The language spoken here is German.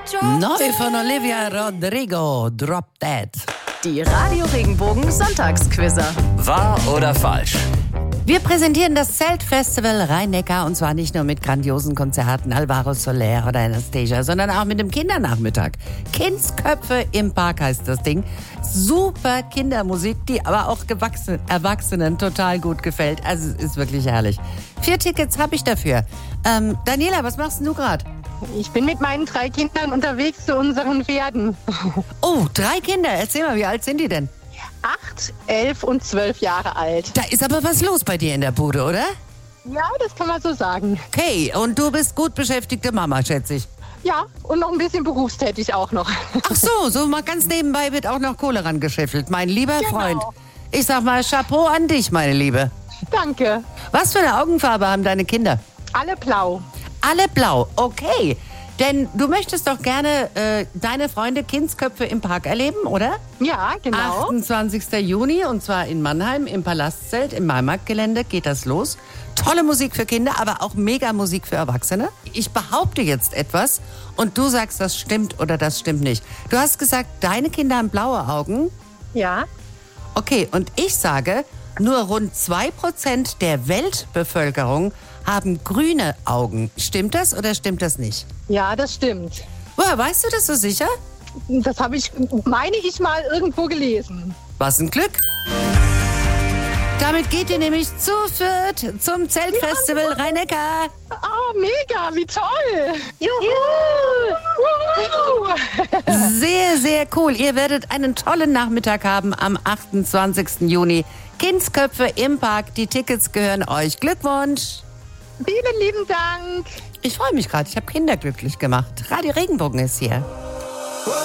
Neu von Olivia Rodrigo, Drop Dead. Die Radio Regenbogen Sonntagsquizzer. Wahr oder falsch? Wir präsentieren das Zeltfestival Rhein-Neckar und zwar nicht nur mit grandiosen Konzerten, Alvaro Soler oder Anastasia, sondern auch mit dem Kindernachmittag. Kindsköpfe im Park heißt das Ding. Super Kindermusik, die aber auch Erwachsenen total gut gefällt. Also es ist wirklich herrlich. 4 Tickets habe ich dafür. Daniela, was machst denn du gerade? Ich bin mit meinen 3 Kindern unterwegs zu unseren Pferden. Oh, 3 Kinder. Erzähl mal, wie alt sind die denn? 8, 11 und 12 Jahre alt. Da ist aber was los bei dir in der Bude, oder? Ja, das kann man so sagen. Okay, und du bist gut beschäftigte Mama, schätze ich. Ja, und noch ein bisschen berufstätig auch noch. Ach so mal ganz nebenbei wird auch noch Kohle rangeschäffelt. Mein lieber Genau. Freund. Ich sag mal Chapeau an dich, meine Liebe. Danke. Was für eine Augenfarbe haben deine Kinder? Alle blau. Alle blau, okay. Denn du möchtest doch gerne deine Freunde Kindsköpfe im Park erleben, oder? Ja, genau. 28. Juni und zwar in Mannheim im Palastzelt im Maimarktgelände geht das los. Tolle Musik für Kinder, aber auch mega Musik für Erwachsene. Ich behaupte jetzt etwas und du sagst, das stimmt oder das stimmt nicht. Du hast gesagt, deine Kinder haben blaue Augen. Ja. Okay, und ich sage, nur rund 2% der Weltbevölkerung haben grüne Augen. Stimmt das oder stimmt das nicht? Ja, das stimmt. Woher weißt du das so sicher? Das habe ich, meine ich, mal irgendwo gelesen. Was ein Glück. Damit geht ihr nämlich zu viert zum Zeltfestival Rhein-Neckar. Oh, mega, wie toll. Juhu. Sehr, sehr cool. Ihr werdet einen tollen Nachmittag haben am 28. Juni. Kindsköpfe im Park. Die Tickets gehören euch. Glückwunsch. Vielen lieben Dank. Ich freue mich gerade. Ich habe Kinder glücklich gemacht. Radio Regenbogen ist hier.